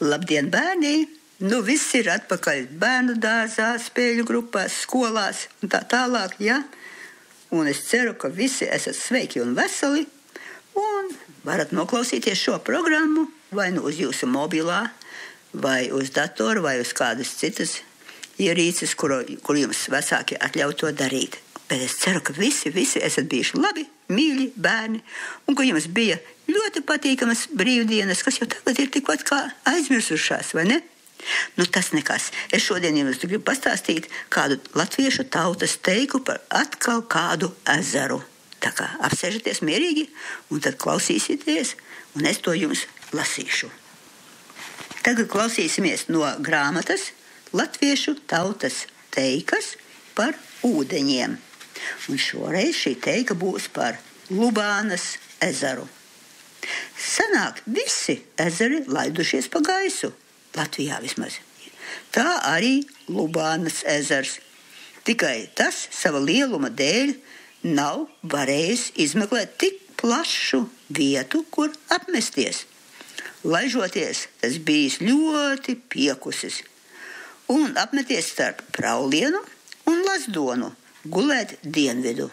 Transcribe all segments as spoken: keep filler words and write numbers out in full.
Labdien, bērni! Nu, viss ir atpakaļ bērnu dārzā, spēļu grupās, skolās un tā tālāk, ja? Un es ceru, ka visi esat sveiki un veseli un varat noklausīties šo programmu vai nu uz jūsu mobilā, vai uz datoru, vai uz kādas citas ierīces, kur, kur jums vecāki atļauj to darīt. Bet es ceru, ka visi, visi esat bijuši labi, mīļi bērni, un ka jums bija ļoti patīkamas brīvdienas, kas jau tagad ir tikpat kā aizmirsušās, vai ne? Nu, tas nekas. Es šodien jums gribu pastāstīt kādu latviešu tautas teiku par atkal kādu ezeru. Tā kā apsēžaties mierīgi, un tad klausīsieties, un es to jums lasīšu. Tagad klausīsimies no grāmatas Latviešu tautas teikas par ūdeņiem. Un šoreiz šī teika būs par Lubānas ezeru. Sanāk visi ezeri laidušies pa gaisu, Latvijā vismaz. Tā arī Lubānas ezers. Tikai tas sava lieluma dēļ nav varējis izmeklēt tik plašu vietu, kur apmesties. Laižoties, tas bijis ļoti piekusis un apmeties starp Praulienu un Lazdonu, gulēt dienvidu.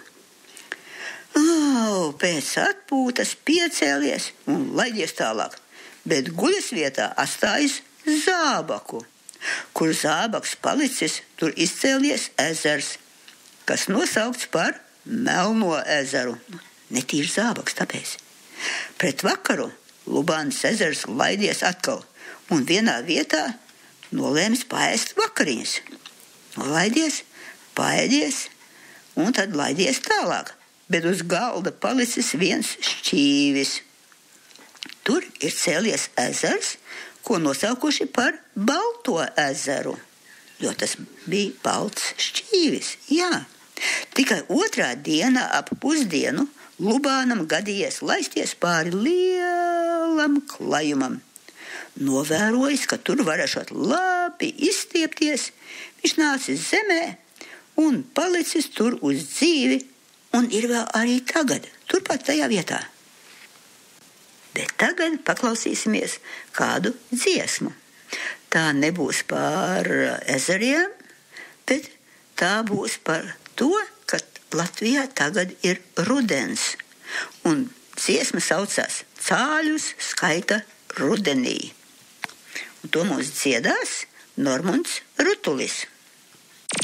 Oh, pēc atpūtas piecēlies un laidies tālāk, bet guļas vietā atstājis zābaku. Kur zābaks palicis, tur izcēlies ezers, kas nosaukts par Melno ezeru. Netīrs zābaks, tāpēc. Pret vakaru Lubānas ezers laidies atkal un vienā vietā nolēmis paēst vakariņas. Laidies, paēdies un tad laidies tālāk, bet uz galda palicis viens šķīvis. Tur ir cēlies ezers, ko nosaukuši par Balto ezeru, jo tas bija balts šķīvis, jā. Tikai otrā dienā ap pusdienu Lubānam gadījies laisties pāri lielam klajumam. Novērojis, ka tur varēšot labi izstiepties, viņš nācis zemē un palicis tur uz dzīvi un ir vēl arī tagad, turpat tajā vietā. Bet tagad paklausīsimies kādu dziesmu. Tā nebūs par ezeriem, bet tā būs par to, ka Latvijā tagad ir rudens. Un dziesma saucās Cāļus skaita rudenī. Un to mums dziedās Normunds Rutulis.